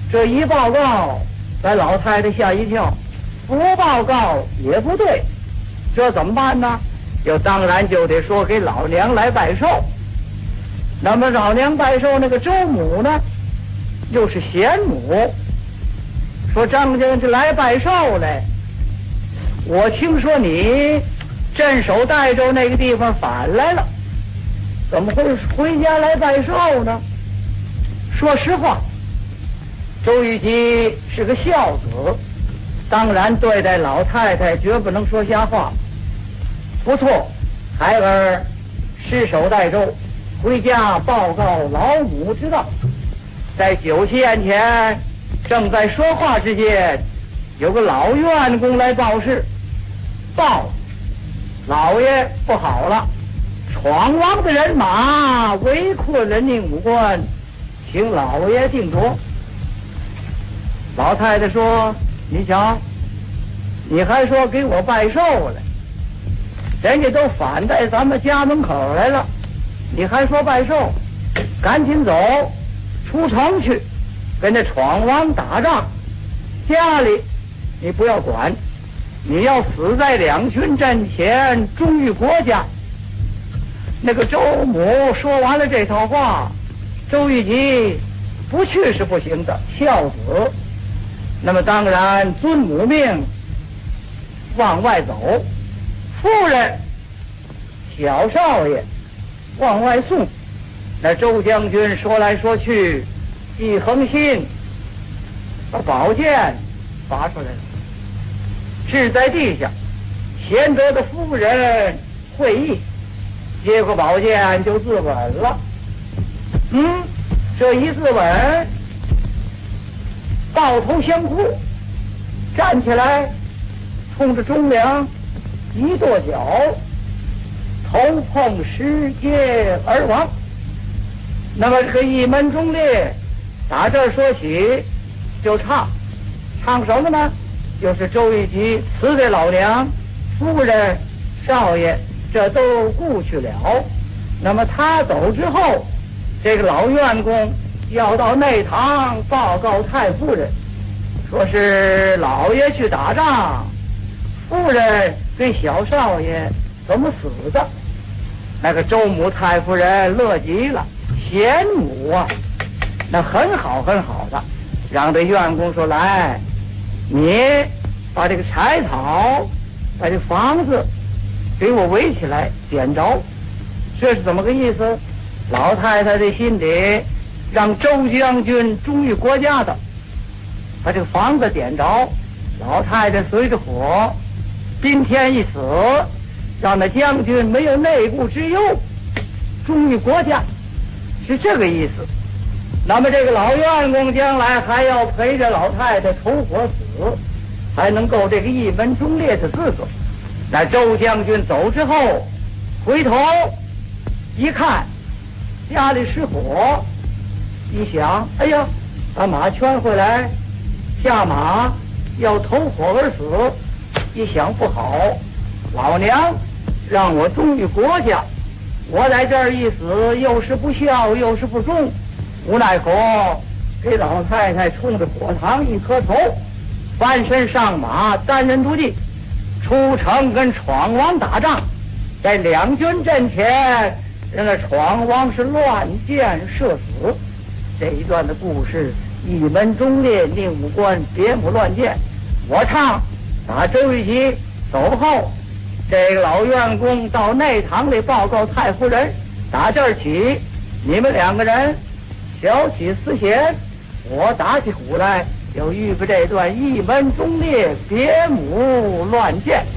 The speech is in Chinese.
这一报告，把老太太吓一跳，不报告也不对，这怎么办呢？当然就得说给老娘来拜寿。那么老娘拜寿，那个周母呢，又是贤母，说张将军来拜寿来，我听说你镇守代州那个地方反来了，怎么会回家来拜寿呢？说实话，周玉吉是个孝子，当然对待老太太绝不能说瞎话。不错，孩儿失守代州，回家报告老母知道。在酒席宴前，正在说话之间，有个老院工来报事，报老爷不好了，闯王的人马围困了宁武关，请老爷定夺。老太太说：“你瞧，你还说给我拜寿来，人家都反在咱们家门口来了，你还说拜寿？赶紧走，出城去，跟那闯王打仗。家里你不要管，你要死在两军阵前，忠于国家。”那个周母说完了这套话，周玉吉不去是不行的，孝子。那么当然遵母命往外走，夫人小少爷往外送。那周将军说来说去，一横心把宝剑拔出来了，掷在地下。贤德的夫人会意，接过宝剑就自刎了。这一自刎，抱头相哭，站起来，冲着忠良一跺脚，头碰石阶而亡。那么这个一门忠烈打这儿说起，就唱什么呢？就是周玉吉辞给老娘、夫人、少爷，这都顾去了。那么他走之后，这个老院工要到内堂报告太夫人，说是老爷去打仗，夫人跟小少爷怎么死的。那个周母太夫人乐极了，贤母啊，那很好很好的，让这院工说：“来，你把这个柴草，把这房子给我围起来，点着。”这是怎么个意思？老太太的心里让周将军忠于国家的，把这个房子点着，老太太随着火，宾天一死，让那将军没有内部之忧，忠于国家，是这个意思。那么这个老院工将来还要陪着老太太筹火死，才能够这个一门忠烈的资格。那周将军走之后，回头一看家里失火，一想，哎呀，把马圈回来，下马要投火而死。一想不好，老娘让我忠于国家，我在这儿一死，又是不孝又是不忠，无奈何给老太太冲着火塘一磕头，翻身上马，单人独骑出城跟闯王打仗。在两军阵前，让那闯王是乱箭射死。这一段的故事，一门忠烈，宁武关别母乱箭。我唱打周玉吉走后，这个老院工到内堂里报告太夫人，打这儿起，你们两个人小起丝弦，我打起鼓来，就预备这段一门忠烈，别母乱箭。